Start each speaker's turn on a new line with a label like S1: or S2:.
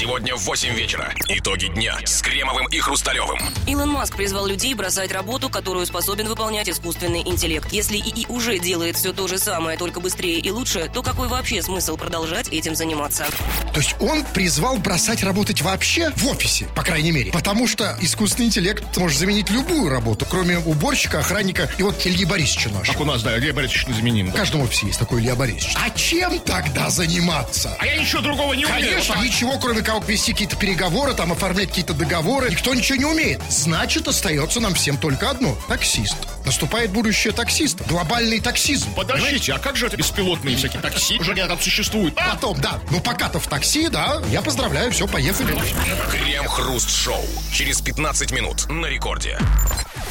S1: Сегодня в 8 вечера. Итоги дня с Кремовым и Хрусталевым.
S2: Илон Маск призвал людей бросать работу, которую способен выполнять искусственный интеллект. Если ИИ уже делает все то же самое, только быстрее и лучше, то какой вообще смысл продолжать этим заниматься?
S3: То есть он призвал бросать работать вообще в офисе, по крайней мере. Потому что искусственный интеллект может заменить любую работу, кроме уборщика, охранника и вот Ильи Борисовича нашего.
S4: Как у нас, да, Илья Борисович незаменим.
S3: В каждом офисе есть такой Илья Борисович. А чем тогда заниматься?
S4: А я ничего другого не умею.
S3: Конечно, ничего, кроме как вести какие-то переговоры, там оформлять какие-то договоры. Никто ничего не умеет. Значит, остается нам всем только одно. Таксист. Наступает будущее таксиста. Глобальный таксизм.
S4: Подождите, а как же это беспилотные всякие такси? Уже где-то существуют.
S3: Потом, да. Ну, пока-то в такси, да. Я поздравляю, все, поехали.
S1: Крем-хруст-шоу. Через 15 минут на рекорде.